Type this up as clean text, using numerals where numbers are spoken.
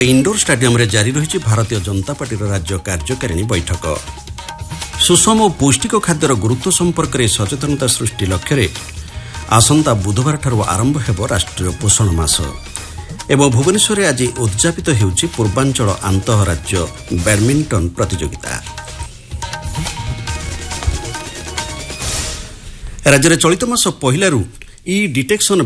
Indoor stadium रे जारी रही भारतीय जनता पार्टी राज्य कार्यकारिणी बैठक सुषम और पौष्टिक खाद्यर गुरुत्व संपर्क में सचेतनता सृष्टि लक्ष्य आसंता बुधवार ठारू आरंभ हेब राष्ट्रीय पोषण मास एवं भुवनेश्वर में आज उद्यापित होउछि पूर्वांचल आंतःराज्य बैडमिंटन प्रतियोगिता। राज्य में चलित मास पहलू ई डिटेक्शन